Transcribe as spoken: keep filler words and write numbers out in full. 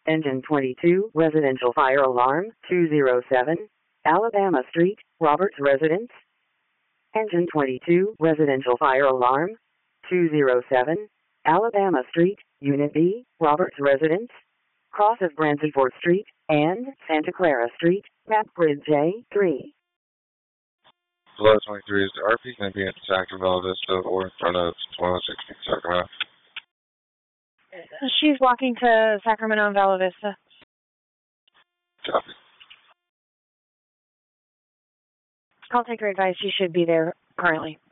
Engine twenty-two, residential fire alarm, two oh seven, Alabama Street, Roberts Residence. Engine twenty-two, residential fire alarm, two oh seven, Alabama Street, Unit B, Roberts Residence. Cross of Bransford Street and Santa Clara Street, map grid J three. Below twenty-three is the R P, going to be at Sacramento Vista or in front of twelve sixty Sacramento. She's walking to Sacramento and Vala Vista. Copy. I'll take her advice. She should be there currently.